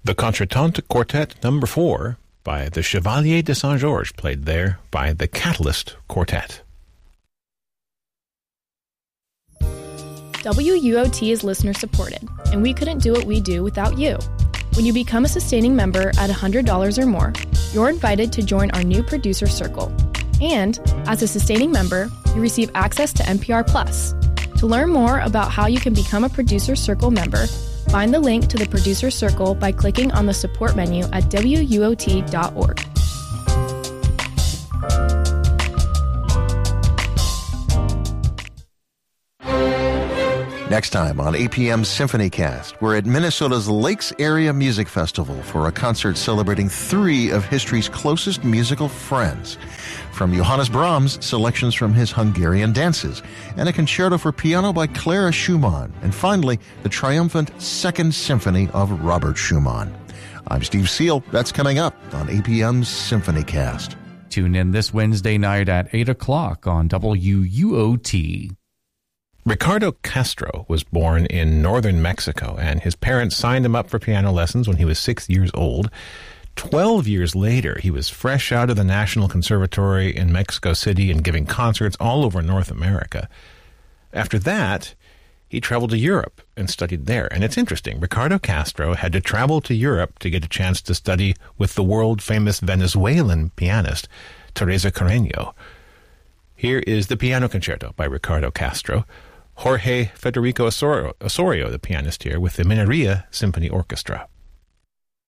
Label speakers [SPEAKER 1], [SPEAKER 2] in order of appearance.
[SPEAKER 1] The Contretemps Quartet No. 4 by the Chevalier de Saint-Georges, played there by the Catalyst Quartet.
[SPEAKER 2] WUOT is listener-supported, and we couldn't do what we do without you. When you become a sustaining member at $100 or more, you're invited to join our new producer circle. And, as a sustaining member, you receive access to NPR Plus. To learn more about how you can become a Producer Circle member, find the link to the Producer Circle by clicking on the support menu at WUOT.org.
[SPEAKER 3] Next time on APM Symphony Cast, we're at Minnesota's Lakes Area Music Festival for a concert celebrating three of history's closest musical friends. From Johannes Brahms, selections from his Hungarian dances, and a concerto for piano by Clara Schumann, and finally, the triumphant Second Symphony of Robert Schumann. I'm Steve Seal. That's coming up on APM's Symphony Cast.
[SPEAKER 4] Tune in this Wednesday night at 8 o'clock on WUOT.
[SPEAKER 1] Ricardo Castro was born in northern Mexico, and his parents signed him up for piano lessons when he was 6 years old. 12 years later, he was fresh out of the National Conservatory in Mexico City and giving concerts all over North America. After that, he traveled to Europe and studied there. And it's interesting, Ricardo Castro had to travel to Europe to get a chance to study with the world-famous Venezuelan pianist, Teresa Carreño. Here is the Piano Concerto by Ricardo Castro. Jorge Federico Osorio, the pianist here, with the Mineria Symphony Orchestra.